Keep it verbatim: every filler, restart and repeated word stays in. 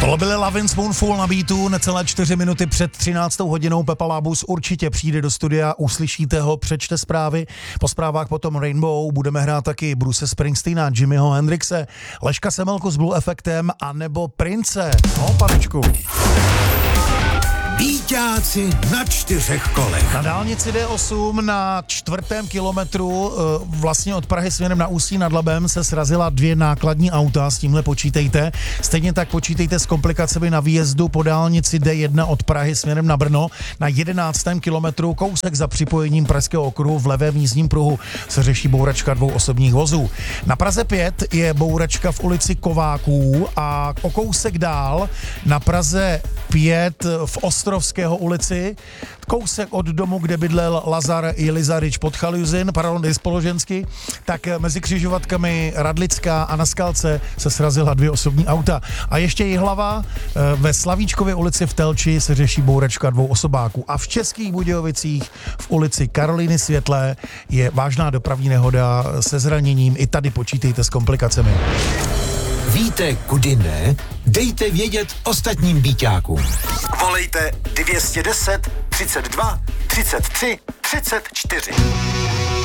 Tohle byly Lovin' Spoonful na beatu, necelé čtyři minuty před třináctou hodinou. Pepa Lábus určitě přijde do studia, uslyšíte ho, přečte zprávy. Po zprávách potom Rainbow, budeme hrát taky Bruce Springsteena, Jimmyho Hendrixe, Leška Semelku s Blue Effectem a nebo Prince. No, panečku. Bíťáci na čtyřech kolech. Na dálnici D osm na čtvrtém kilometru vlastně od Prahy směrem na Ústí nad Labem se srazila dvě nákladní auta, s tímhle počítejte. Stejně tak počítejte s komplikacemi na výjezdu po dálnici D jedna od Prahy směrem na Brno. Na jedenáctém kilometru kousek za připojením Pražského okruhu v levém jízdním pruhu se řeší bouračka dvou osobních vozů. Na Praze pět je bouračka v ulici Kováků a o kousek dál na Praze pět v Ostrovského ulici, kousek od domu, kde bydlel Lazar Jelizarič pod Chaluzin, pardon, Spoložensky, tak mezi křižovatkami Radlická a na Skalce se srazila dvě osobní auta. A ještě Jihlava, ve Slavíčkově ulici v Telči se řeší bouračka dvou osobáků. A v Českých Budějovicích v ulici Karolíny Světlé je vážná dopravní nehoda se zraněním. I tady počítejte s komplikacemi. Víte, kudy ne? Dejte vědět ostatním bíťákům. Volejte dvě stě deset, třicet dva, třicet tři, třicet čtyři.